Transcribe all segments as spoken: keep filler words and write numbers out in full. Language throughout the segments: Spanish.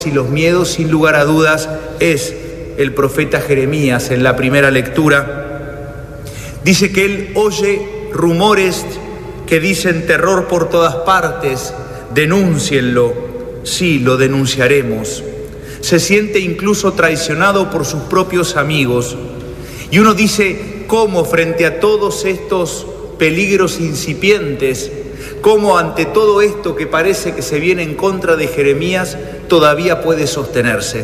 y los miedos, sin lugar a dudas, es el profeta Jeremías. En la primera lectura dice que él oye rumores que dicen terror por todas partes, denúncienlo. Sí, lo denunciaremos. Se siente incluso traicionado por sus propios amigos. Y uno dice, ¿cómo frente a todos estos peligros incipientes, cómo ante todo esto que parece que se viene en contra de Jeremías, todavía puede sostenerse?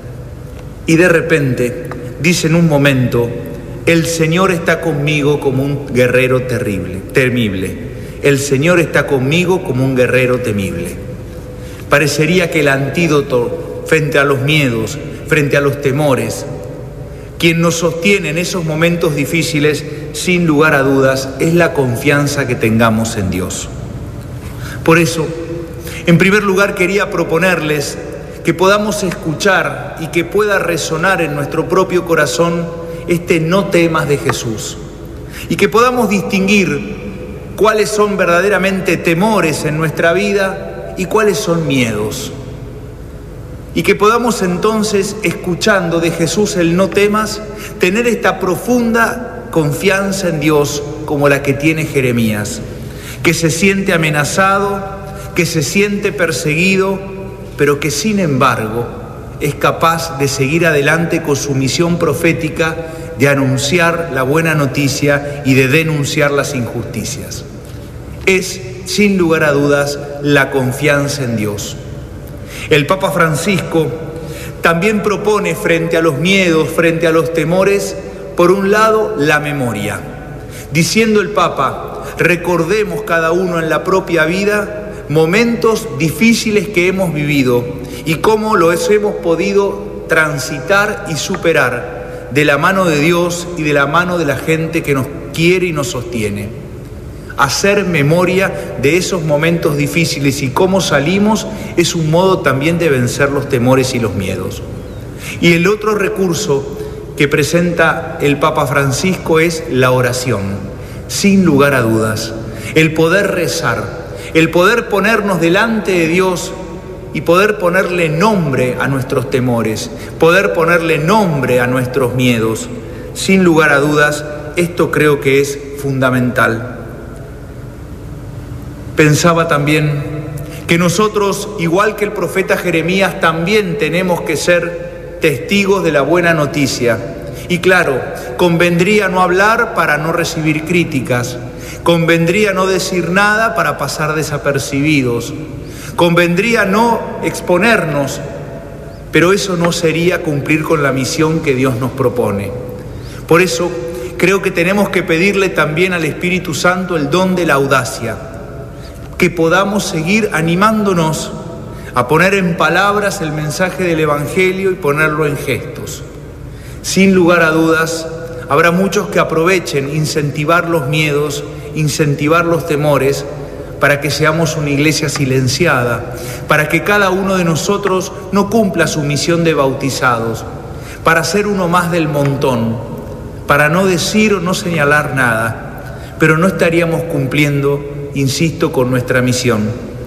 Y de repente dice en un momento, el Señor está conmigo como un guerrero terrible, temible. El Señor está conmigo como un guerrero temible. Parecería que el antídoto frente a los miedos, frente a los temores, quien nos sostiene en esos momentos difíciles, sin lugar a dudas, es la confianza que tengamos en Dios. Por eso, en primer lugar, quería proponerles que podamos escuchar y que pueda resonar en nuestro propio corazón este no temas de Jesús, y que podamos distinguir cuáles son verdaderamente temores en nuestra vida y cuáles son miedos. Y que podamos entonces, escuchando de Jesús el no temas, tener esta profunda confianza en Dios como la que tiene Jeremías, que se siente amenazado, que se siente perseguido, pero que sin embargo es capaz de seguir adelante con su misión profética de anunciar la buena noticia y de denunciar las injusticias. Es, sin lugar a dudas, la confianza en Dios. El Papa Francisco también propone frente a los miedos, frente a los temores, por un lado, la memoria. Diciendo el Papa, recordemos cada uno en la propia vida momentos difíciles que hemos vivido y cómo los hemos podido transitar y superar de la mano de Dios y de la mano de la gente que nos quiere y nos sostiene. Hacer memoria de esos momentos difíciles y cómo salimos es un modo también de vencer los temores y los miedos. Y el otro recurso que presenta el Papa Francisco es la oración, sin lugar a dudas. El poder rezar, el poder ponernos delante de Dios y poder ponerle nombre a nuestros temores, poder ponerle nombre a nuestros miedos. Sin lugar a dudas, esto creo que es fundamental. Pensaba también que nosotros, igual que el profeta Jeremías, también tenemos que ser testigos de la buena noticia. Y claro, convendría no hablar para no recibir críticas, convendría no decir nada para pasar desapercibidos, convendría no exponernos, pero eso no sería cumplir con la misión que Dios nos propone. Por eso creo que tenemos que pedirle también al Espíritu Santo el don de la audacia, que podamos seguir animándonos a poner en palabras el mensaje del Evangelio y ponerlo en gestos. Sin lugar a dudas, habrá muchos que aprovechen incentivar los miedos, incentivar los temores, para que seamos una iglesia silenciada, para que cada uno de nosotros no cumpla su misión de bautizados, para ser uno más del montón, para no decir o no señalar nada, pero no estaríamos cumpliendo, insisto, con nuestra misión.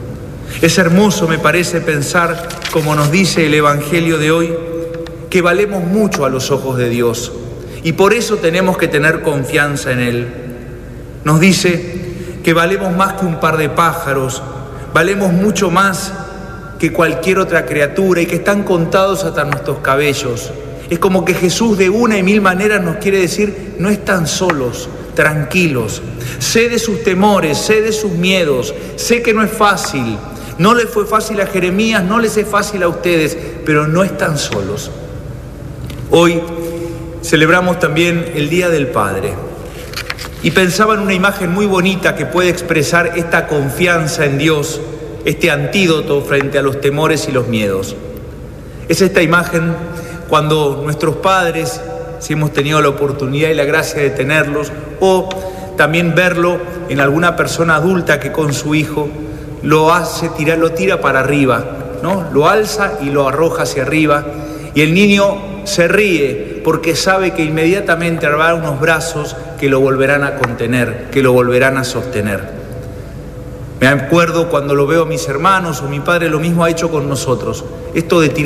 Es hermoso, me parece, pensar, como nos dice el Evangelio de hoy, que valemos mucho a los ojos de Dios y por eso tenemos que tener confianza en Él. Nos dice que valemos más que un par de pájaros, valemos mucho más que cualquier otra criatura y que están contados hasta nuestros cabellos. Es como que Jesús de una y mil maneras nos quiere decir, no están solos, tranquilos. Sé de sus temores, sé de sus miedos, sé que no es fácil. No les fue fácil a Jeremías, no les es fácil a ustedes, pero no están solos. Hoy celebramos también el Día del Padre y pensaba en una imagen muy bonita que puede expresar esta confianza en Dios, este antídoto frente a los temores y los miedos. Es esta imagen cuando nuestros padres, si hemos tenido la oportunidad y la gracia de tenerlos, o también verlo en alguna persona adulta que con su hijo lo hace tirar, lo tira para arriba, ¿no? Lo alza y lo arroja hacia arriba, y el niño se ríe porque sabe que inmediatamente habrá unos brazos que lo volverán a contener, que lo volverán a sostener. Me Me acuerdo cuando lo veo a mis hermanos o mi padre lo mismo ha hecho con nosotros. Esto de